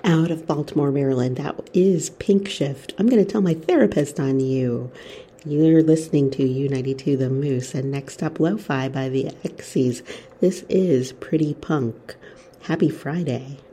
Out of Baltimore, Maryland. That is Pink Shift. I'm going to tell my therapist on you. You're listening to U92 The Moose, and next up, Lo-Fi by the Xyz. This is Pretty Punk. Happy Friday.